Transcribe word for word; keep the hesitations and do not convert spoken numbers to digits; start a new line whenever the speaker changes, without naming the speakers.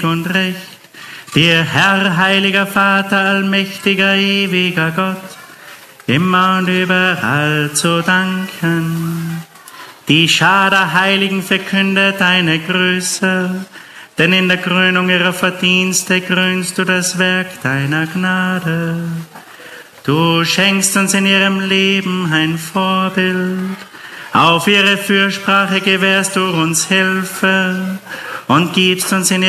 und Recht. Dir, Herr, heiliger Vater, allmächtiger, ewiger Gott, immer und überall zu danken. Die Schar der Heiligen verkündet deine Größe, denn in der Krönung ihrer Verdienste krönst du das Werk deiner Gnade. Du schenkst uns in ihrem Leben ein Vorbild, auf ihre Fürsprache gewährst du uns Hilfe und gibst uns in